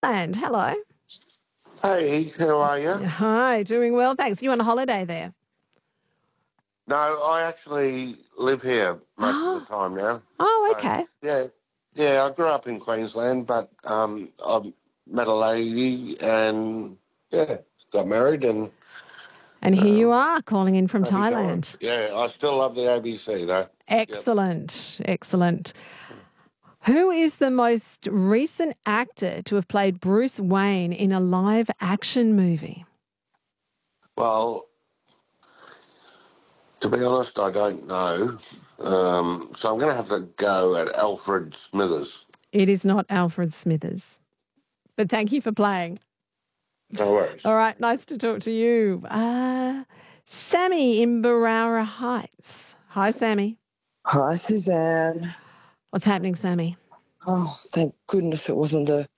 Thailand. Hello. Hey, how are you? Hi, doing well, thanks. You on a holiday there? No, I actually live here most of the time now. Oh, So, okay. yeah, I grew up in Queensland, but I met a lady and, got married and And here you are calling in from happy going. Thailand. Yeah, I still love the ABC, though. Excellent, excellent. Who is the most recent actor to have played Bruce Wayne in a live action movie? Well, to be honest, I don't know. So I'm going to have to go at Alfred Smithers. It is not Alfred Smithers. But thank you for playing. No worries. All right, nice to talk to you. Sammy in Barara Heights. Hi, Sammy. Hi, Suzanne. What's happening, Sammy? Oh, thank goodness it wasn't the,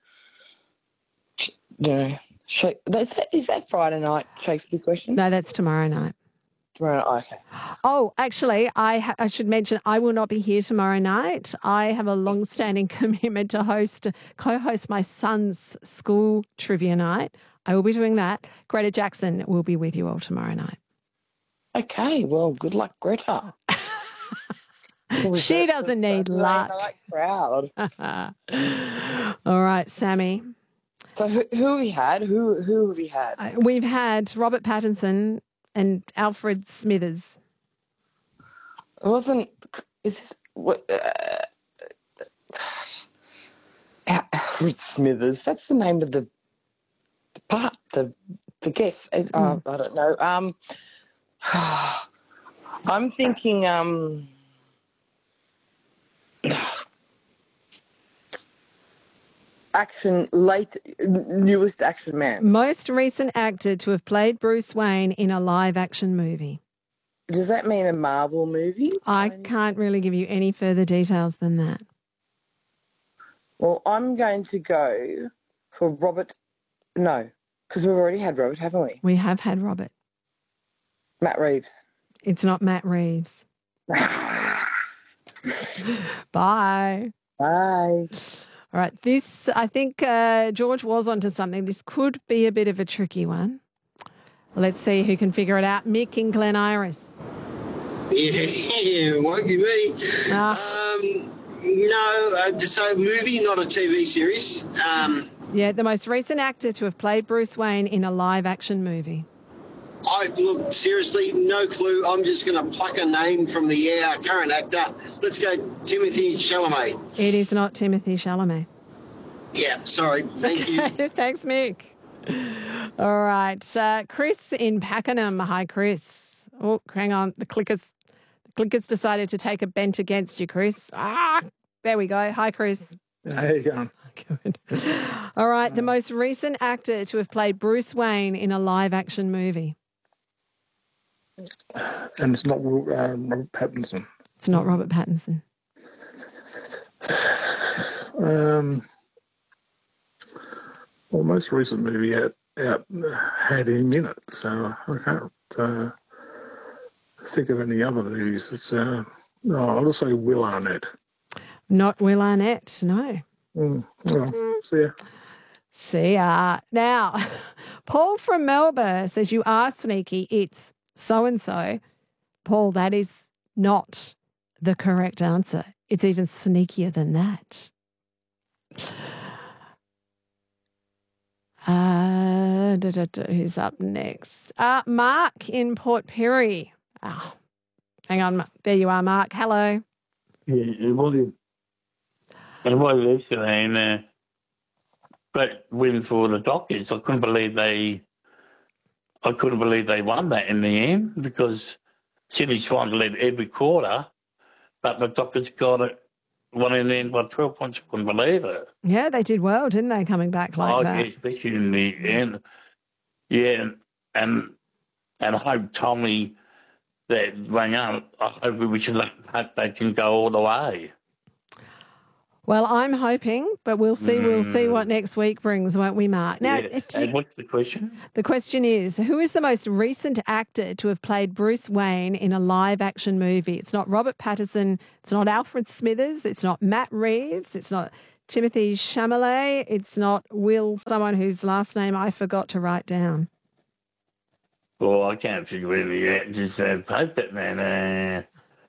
is that Friday night Shakespeare question? No, that's tomorrow night. Tomorrow night, okay. Oh, actually, I should mention I will not be here tomorrow night. I have a long-standing commitment to co-host my son's school trivia night. I will be doing that. Greta Jackson will be with you all tomorrow night. Okay, well, good luck, Greta. She doesn't need luck. Proud. All right, Sammy. So who have we had? Who have we had? We've had Robert Pattinson and Alfred Smithers. Alfred Smithers. That's the name of the guest. I don't know. I'm thinking. Newest action man. Most recent actor to have played Bruce Wayne in a live action movie. Does that mean a Marvel movie? I can't really give you any further details than that. Well, I'm going to go for Robert. No, because we've already had Robert, haven't we? We have had Robert. Matt Reeves. It's not Matt Reeves. Bye. Bye. All right, this, I think George was onto something. This could be a bit of a tricky one. Let's see who can figure it out. Mick in Glen Iris. Yeah, won't be me. No, so movie, not a TV series. Yeah, the most recent actor to have played Bruce Wayne in a live action movie. Look, seriously, no clue. I'm just going to pluck a name from the air, current actor. Let's go Timothy Chalamet. It is not Timothy Chalamet. Yeah, sorry. Thank you. Thanks, Mick. All right. Chris in Pakenham. Hi, Chris. Oh, hang on. The clickers decided to take a bent against you, Chris. There we go. Hi, Chris. How you going? Good. All right. The most recent actor to have played Bruce Wayne in a live action movie. And it's not Robert Pattinson. It's not Robert Pattinson. Well, most recent movie had him in it, so I can't think of any other movies. It's I'll just say Will Arnett. Not Will Arnett, no. See ya. See ya. Now, Paul from Melbourne says you are sneaky. It's so-and-so. Paul, that is not the correct answer. It's even sneakier than that. Who's up next? Mark in Port Pirie. Hang on. There you are, Mark. Hello. Yeah, it was yesterday, but win for the Dockers. I couldn't believe they won that in the end because Sydney's trying to lead every quarter, but the Dockers got it. One in the end by 12 points. I couldn't believe it. Yeah, they did well, didn't they, coming back like that? Yeah, especially in the end. Yeah, and I hope Tommy that rang up. I hope hope they can go all the way. Well, I'm hoping, but we'll see. We'll see what next week brings, won't we, Mark? Now, and what's the question? The question is, who is the most recent actor to have played Bruce Wayne in a live-action movie? It's not Robert Pattinson. It's not Alfred Smithers. It's not Matt Reeves. It's not Timothy Chalamet. It's not Will, someone whose last name I forgot to write down. Well, I can't figure it out. Just Batman.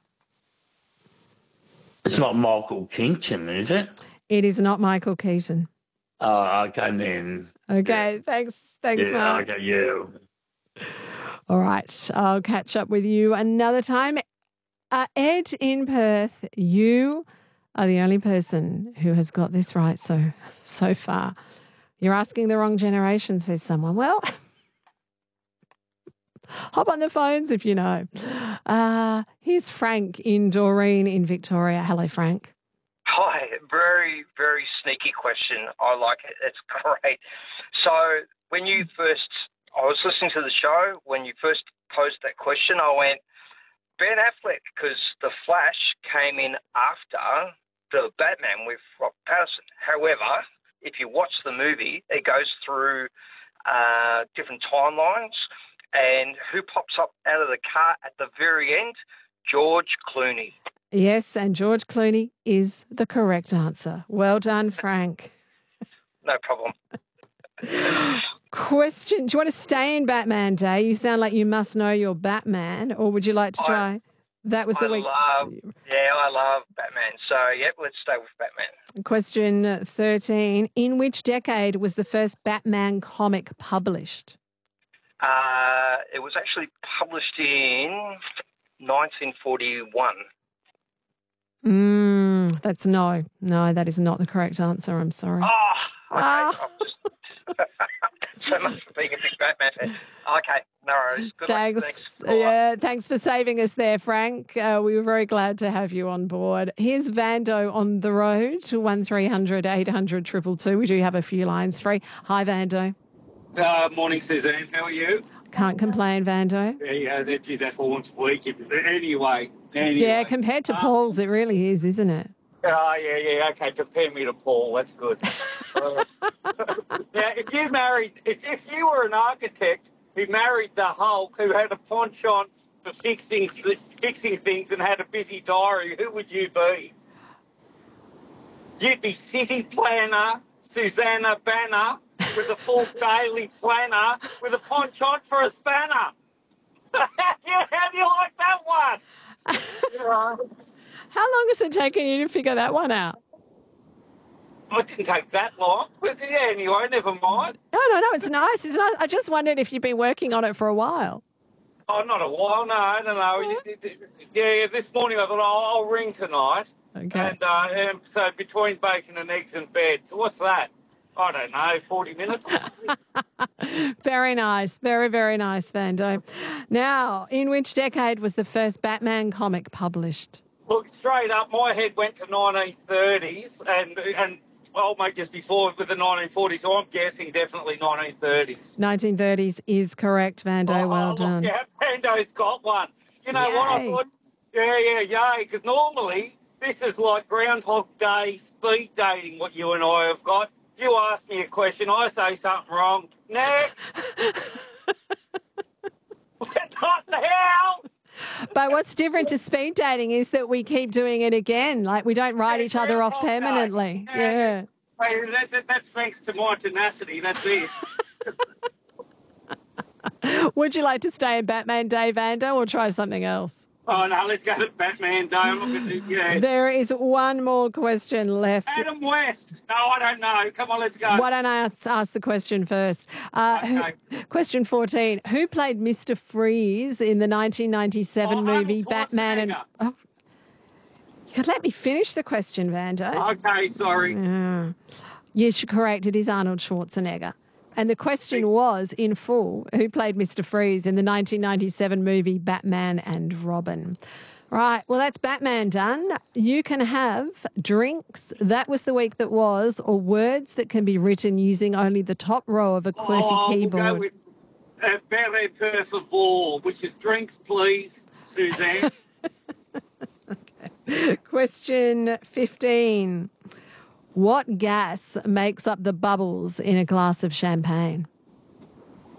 It's not Michael Keaton, is it? It is not Michael Keaton. Oh, okay then. Okay, thanks, Mark. Okay, yeah. All right, I'll catch up with you another time. Ed in Perth, you are the only person who has got this right so far. You're asking the wrong generation, says someone. Well, hop on the phones if you know. Here's Frank in Doreen in Victoria. Hello, Frank. Hi, very, very sneaky question. I like it. It's great. So I was listening to the show, when you first posed that question, I went, Ben Affleck, because The Flash came in after the Batman with Robert Pattinson. However, if you watch the movie, it goes through different timelines, and who pops up out of the car at the very end? George Clooney. Yes, and George Clooney is the correct answer. Well done, Frank. No problem. Question, do you want to stay in Batman Day? You sound like you must know your Batman, or would you like to try? That was the week. I love Batman. So, let's stay with Batman. Question 13. In which decade was the first Batman comic published? It was actually published in 1941. That's no. No, that is not the correct answer. I'm sorry. Oh, okay. So much for being a big Batman fan. Okay, no worries. Good Thanks. Luck. Yeah, thanks for saving us there, Frank. We were very glad to have you on board. Here's Vando on the road to 1300 800 222. We do have a few lines free. Hi, Vando. Morning, Suzanne. How are you? Can't complain, Vando. Yeah, that one's weak. Anyway. Yeah, compared to Paul's, it really is, isn't it? Oh, yeah. Okay, compare me to Paul. That's good. Now, if you were an architect who married the Hulk, who had a penchant for fixing things and had a busy diary, who would you be? You'd be city planner, Susanna Banner, with a full daily planner, with a penchant for a spanner. How do you like that one? How long has it taken you to figure that one out? It didn't take that long. But yeah, anyway, never mind. No, it's nice. It's nice. I just wondered if you've been working on it for a while. Oh, not a while, no. Yeah, this morning I thought, I'll ring tonight. Okay. And so between bacon and eggs in bed. So what's that? I don't know, 40 minutes? Very nice. Very, very nice, Vando. Now, in which decade was the first Batman comic published? Look, straight up, my head went to 1930s and well, mate, just before with the 1940s, so I'm guessing definitely 1930s. 1930s is correct, Vando. Well done. Yeah, Vando's got one. You know what I thought? Yeah, because normally this is like Groundhog Day speed dating, what you and I have got. If you ask me a question, I say something wrong. Next. What the hell? But what's different to speed dating is that we keep doing it again. Like, we don't write each other off permanently. Yeah. That's thanks to my tenacity. That's it. Would you like to stay in Batman Day, Vando, or try something else? Oh, no, let's go to Batman Day. I'm not going to do, yeah. There is one more question left. Adam West. No, I don't know. Come on, let's go. Why don't I ask the question first? Okay. Question 14. Who played Mr. Freeze in the 1997 movie Batman and... Oh, you could let me finish the question, Vando. Okay, sorry. Yes, you're correct. It is Arnold Schwarzenegger. And the question was, in full, who played Mr. Freeze in the 1997 movie Batman and Robin? Right, well, that's Batman done. You can have drinks. That was the week that was, or words that can be written using only the top row of a QWERTY keyboard. We'll go with Barre per favor, which is drinks, please, Suzanne. Okay. Question 15. What gas makes up the bubbles in a glass of champagne?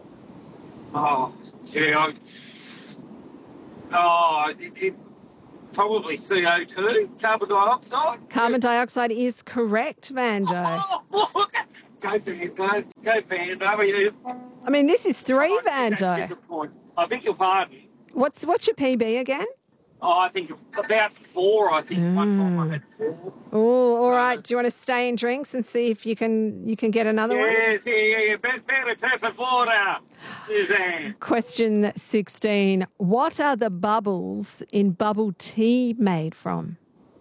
Oh, gee, Probably CO2, carbon dioxide. Carbon dioxide is correct, Vando. Oh, look. Go, Vando. Go, Vando. I mean, this is 3, Vando. I think you'll pardon. What's your PB again? Oh, I think about 4, I think. One time I had 4. Oh, all right. Do you want to stay in drinks and see if you can get another one? Yes, yeah. Per favor, Suzanne. Question 16. What are the bubbles in bubble tea made from?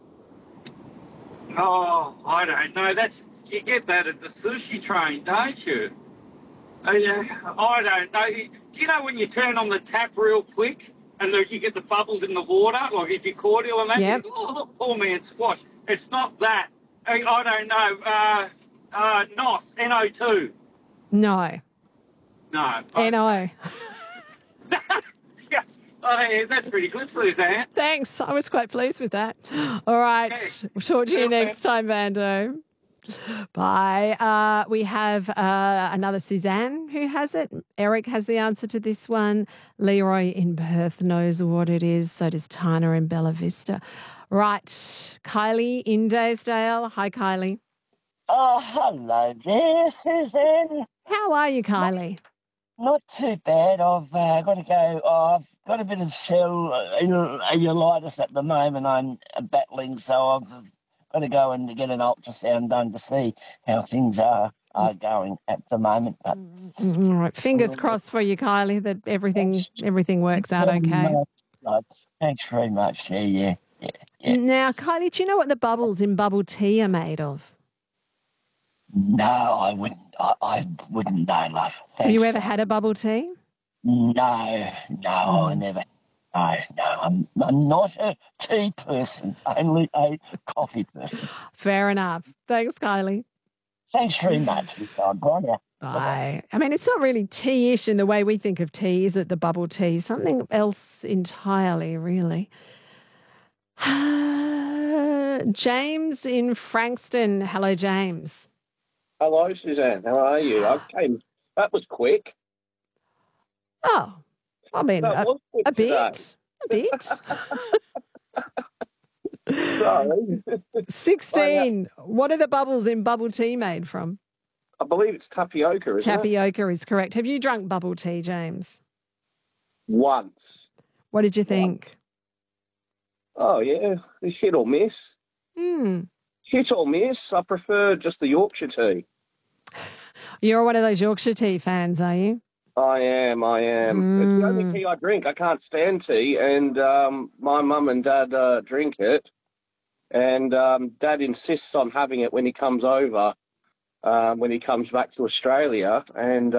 Oh, I don't know. You get that at the sushi train, don't you? I don't know. Do you know when you turn on the tap real quick and you get the bubbles in the water, like if you're cordial and that? Yep. Oh, poor man squash. It's not that. I don't know. NOS, NO2. No. No. NO. Yeah. Oh, yeah, that's pretty good, Suzanne. Thanks. I was quite pleased with that. All right. Okay. We'll talk to you next time, Vando. Bye. We have another Suzanne who has it. Eric has the answer to this one. Leroy in Perth knows what it is. So does Tana in Bella Vista. Right. Kylie in Daysdale. Hi, Kylie. Oh, hello there, Suzanne. How are you, Kylie? Not too bad. I've got to go. I've got a bit of cellulitis at the moment. I'm battling, so I've got to go and get an ultrasound done to see how things are going at the moment. But All right. Fingers crossed for you, Kylie, that everything works out okay. Thanks very much. Yeah. Now, Kylie, do you know what the bubbles in bubble tea are made of? No, I wouldn't. I wouldn't know, love. Have you ever had a bubble tea? No, I never. No, I'm not a tea person, only a coffee person. Fair enough. Thanks, Kylie. Thanks very much. Bye. Bye. I mean, it's not really tea-ish in the way we think of tea, is it, the bubble tea? Something else entirely, really. James in Frankston. Hello, James. Hello, Suzanne. How are you? That was quick. Oh, I mean, That was quick a today. bit. Sorry. 16. What are the bubbles in bubble tea made from? I believe it's tapioca, isn't it? Tapioca is correct. Have you drunk bubble tea, James? Once. What did you think? Oh, yeah. Hit or miss. Hit or miss. I prefer just the Yorkshire tea. You're one of those Yorkshire tea fans, are you? I am. It's the only tea I drink. I can't stand tea, and my mum and dad drink it, and Dad insists on having it when he comes over, when he comes back to Australia, and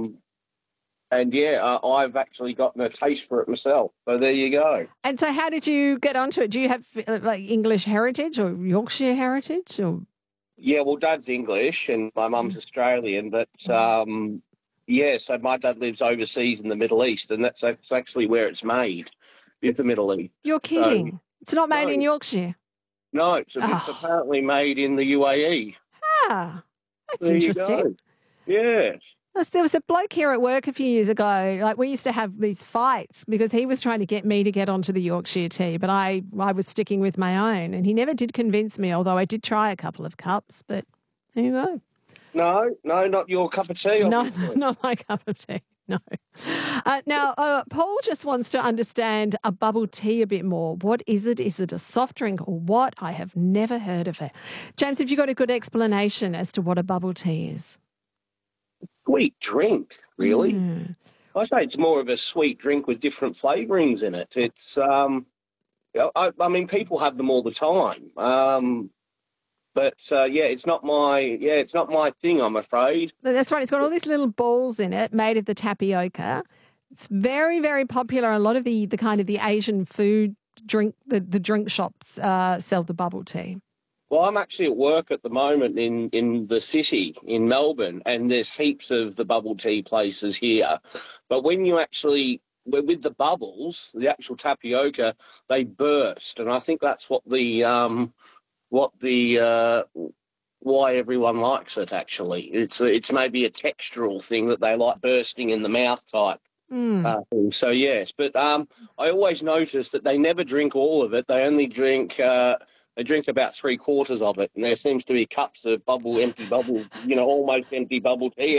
I've actually gotten a taste for it myself. So there you go. And so how did you get onto it? Do you have like English heritage or Yorkshire heritage? Or? Yeah, well, Dad's English and my mum's Australian, but so my dad lives overseas in the Middle East, and that's actually where it's made, in the Middle East. You're kidding. So, it's not made in Yorkshire? No, it's apparently made in the UAE. Ah, that's There interesting. You go. Yes. There was a bloke here at work a few years ago. Like we used to have these fights because he was trying to get me to get onto the Yorkshire tea, but I was sticking with my own, and he never did convince me. Although I did try a couple of cups, but there you go. No, not your cup of tea. No, Obviously. not my cup of tea. No. Now, Paul just wants to understand a bubble tea a bit more. What is it? Is it a soft drink or what? I have never heard of it. James, have you got a good explanation as to what a bubble tea is? Sweet drink, really. I say it's more of a sweet drink with different flavourings in it. It's, I mean, people have them all the time. It's not my thing, I'm afraid. That's right. It's got all these little balls in it made of the tapioca. It's very, very popular. A lot of the kind of the Asian food drink, the drink shops sell the bubble tea. Well, I'm actually at work at the moment in the city in Melbourne, and there's heaps of the bubble tea places here. But when you actually, with the bubbles, the actual tapioca, they burst, and I think that's why everyone likes it. Actually, it's maybe a textural thing that they like bursting in the mouth type So yes, but I always notice that they never drink all of it. They only drink about 3/4 of it, and there seems to be cups of empty bubble, almost empty bubble tea